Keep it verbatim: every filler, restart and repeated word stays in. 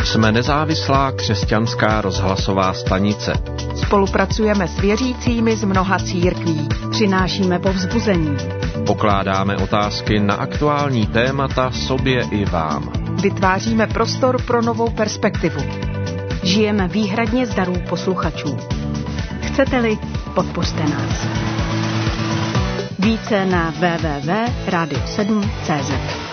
Jsme nezávislá křesťanská rozhlasová stanice. Spolupracujeme s věřícími z mnoha církví. Přinášíme povzbuzení. Pokládáme otázky na aktuální témata sobě i vám. Vytváříme prostor pro novou perspektivu. Žijeme výhradně z darů posluchačů. Chcete-li, podpořte nás. Více na w w w tečka radio sedm tečka c z.